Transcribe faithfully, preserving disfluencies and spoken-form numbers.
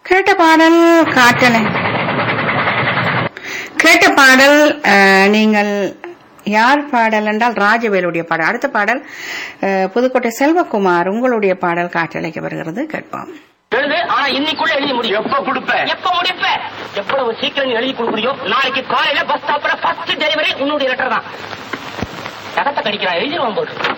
கேட்ட பாடல் காட்டலை. கேட்ட பாடல் நீங்கள் யார் பாடல் என்றால் ராஜவேலுடைய பாடல். அடுத்த பாடல் புதுக்கோட்டை செல்வகுமார் உங்களுடைய பாடல் காற்றலைக்கு வருகிறது. கேட்போம். ஆனா இன்னைக்குள்ள எழுதி முடியும். எப்ப கொடுப்ப எப்ப முடிப்ப எவ்வளவு சீக்கிரம் எழுதி கொடுக்குறியோ நாளைக்கு காலையில பஸ் ஸ்டாப்ல ஃபர்ஸ்ட் டெலிவரி உன்னுடைய லெட்டர் தான். தகத்தை கடிக்கிறான் எழுதிடுவான் போட்டு.